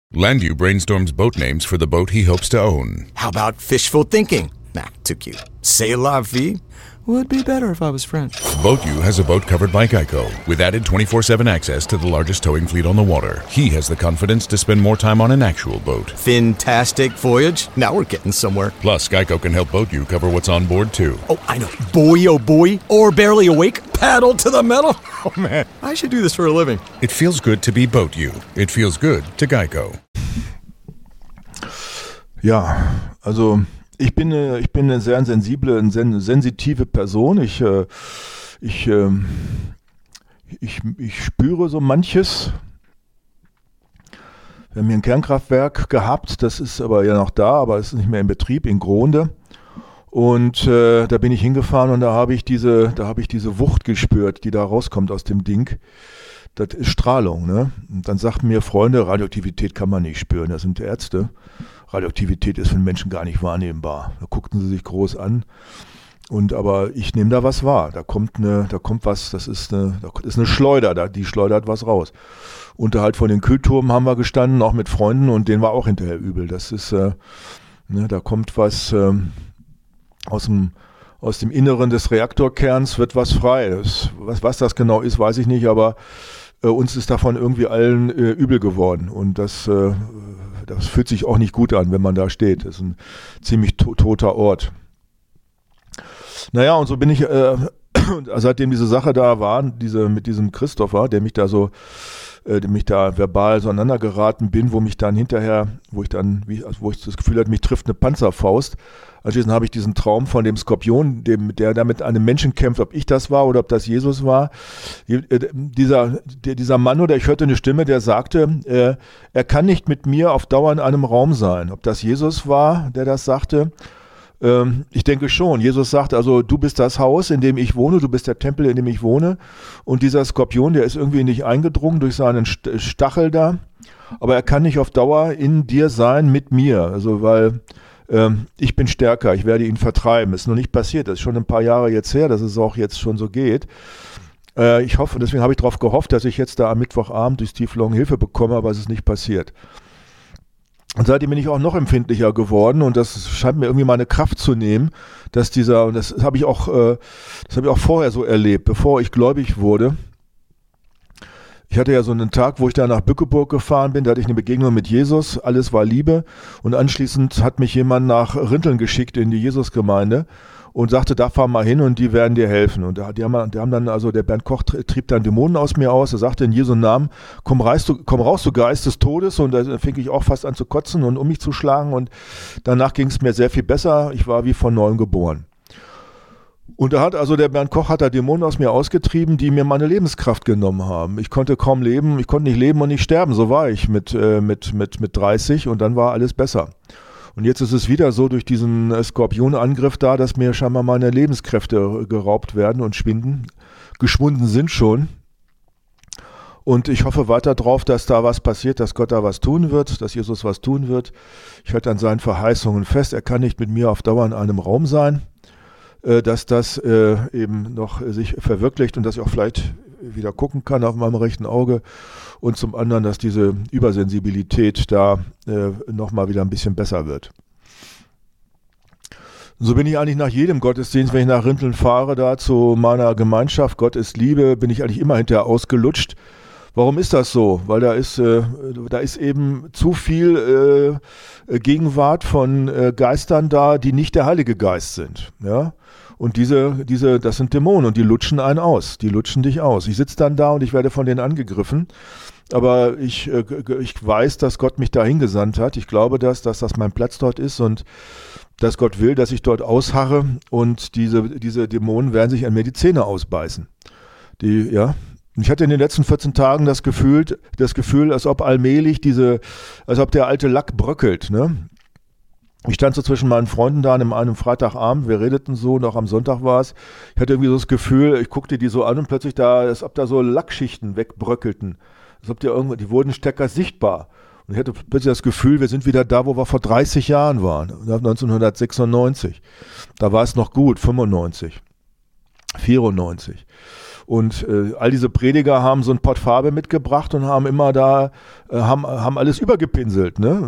Landview brainstorms boat names for the boat he hopes to own. How about fishful thinking? Nah, too cute. C'est la vie? Would be better if I was French. BoatU has a boat covered by Geico. With added 24/7 access to the largest towing fleet on the water, he has the confidence to spend more time on an actual boat. Fantastic voyage. Now we're getting somewhere. Plus, Geico can help BoatU cover what's on board, too. Oh, I know. Boy, oh boy. Or barely awake. Paddle to the metal. Oh, man. I should do this for a living. It feels good to be BoatU. It feels good to Geico. Ja, also ich bin eine sehr sensible, sensitive Person. Ich spüre so manches. Wir haben hier ein Kernkraftwerk gehabt, das ist aber ja noch da, aber es ist nicht mehr in Betrieb, in Gronde. Und da bin ich hingefahren und da habe ich diese Wucht gespürt, die da rauskommt aus dem Ding. Das ist Strahlung, ne? Und dann sagten mir Freunde, Radioaktivität kann man nicht spüren, das sind Ärzte. Radioaktivität ist für den Menschen gar nicht wahrnehmbar. Da guckten sie sich groß an. Aber ich nehme da was wahr. Da kommt was, das ist eine Schleuder, die schleudert was raus. Unterhalb von den Kühlturmen haben wir gestanden, auch mit Freunden, und denen war auch hinterher übel. Das ist, da kommt was aus dem Inneren des Reaktorkerns, wird was frei. Was das genau ist, weiß ich nicht, aber uns ist davon irgendwie allen übel geworden. Und das fühlt sich auch nicht gut an, wenn man da steht. Das ist ein ziemlich toter Ort. Naja, und so bin ich, seitdem diese Sache da war, mit diesem Christopher, der mich da verbal so aneinander geraten bin, wo ich das Gefühl hatte, mich trifft eine Panzerfaust. Anschließend habe ich diesen Traum von dem Skorpion, der da mit einem Menschen kämpft, ob ich das war oder ob das Jesus war. Dieser Mann, oder ich hörte eine Stimme, der sagte, er kann nicht mit mir auf Dauer in einem Raum sein. Ob das Jesus war, der das sagte? Ich denke schon. Jesus sagt also, du bist das Haus, in dem ich wohne, du bist der Tempel, in dem ich wohne. Und dieser Skorpion, der ist irgendwie in dich eingedrungen durch seinen Stachel da. Aber er kann nicht auf Dauer in dir sein mit mir. Also weil ich bin stärker, ich werde ihn vertreiben. Ist noch nicht passiert, das ist schon ein paar Jahre jetzt her, dass es auch jetzt schon so geht. Ich hoffe, deswegen habe ich darauf gehofft, dass ich jetzt da am Mittwochabend durch Steve Long Hilfe bekomme, aber es ist nicht passiert. Und seitdem bin ich auch noch empfindlicher geworden und das scheint mir irgendwie meine Kraft zu nehmen, das habe ich auch vorher so erlebt, bevor ich gläubig wurde. Ich hatte ja so einen Tag, wo ich da nach Bückeburg gefahren bin, da hatte ich eine Begegnung mit Jesus, alles war Liebe, und anschließend hat mich jemand nach Rinteln geschickt in die Jesusgemeinde und sagte, da fahr mal hin und die werden dir helfen. Und die haben dann, also der Bernd Koch trieb dann Dämonen aus mir aus, er sagte in Jesu Namen, komm raus, du Geist des Todes, und da fing ich auch fast an zu kotzen und um mich zu schlagen, und danach ging es mir sehr viel besser, ich war wie von neuem geboren. Und der Bernd Koch hat da Dämonen aus mir ausgetrieben, die mir meine Lebenskraft genommen haben. Ich konnte kaum leben, ich konnte nicht leben und nicht sterben, so war ich mit 30, und dann war alles besser. Und jetzt ist es wieder so durch diesen Skorpionangriff da, dass mir scheinbar meine Lebenskräfte geraubt werden und geschwunden sind schon. Und ich hoffe weiter drauf, dass da was passiert, dass Gott da was tun wird, dass Jesus was tun wird. Ich halte an seinen Verheißungen fest, er kann nicht mit mir auf Dauer in einem Raum sein, dass das eben noch sich verwirklicht und dass ich auch vielleicht wieder gucken kann auf meinem rechten Auge, und zum anderen, dass diese Übersensibilität da nochmal wieder ein bisschen besser wird. So bin ich eigentlich nach jedem Gottesdienst, wenn ich nach Rinteln fahre, da zu meiner Gemeinschaft, Gott ist Liebe, bin ich eigentlich immer hinterher ausgelutscht. Warum ist das so? Weil da ist eben zu viel Gegenwart von Geistern da, die nicht der Heilige Geist sind. Ja? Und das sind Dämonen und die lutschen einen aus. Die lutschen dich aus. Ich sitze dann da und ich werde von denen angegriffen. Aber ich weiß, dass Gott mich da hingesandt hat. Ich glaube, dass das mein Platz dort ist und dass Gott will, dass ich dort ausharre, und diese Dämonen werden sich an mir die Zähne ausbeißen. Ich hatte in den letzten 14 Tagen das Gefühl, als ob allmählich als ob der alte Lack bröckelt, ne? Ich stand so zwischen meinen Freunden da an einem Freitagabend, wir redeten so, und auch am Sonntag war es. Ich hatte irgendwie so das Gefühl, ich guckte die so an und plötzlich als ob da so Lackschichten wegbröckelten. Als ob die wurden stärker sichtbar. Und ich hatte plötzlich das Gefühl, wir sind wieder da, wo wir vor 30 Jahren waren, 1996. Da war es noch gut, 95, 94. Und all diese Prediger haben so ein Pott Farbe mitgebracht und haben immer da, haben alles übergepinselt. Ne?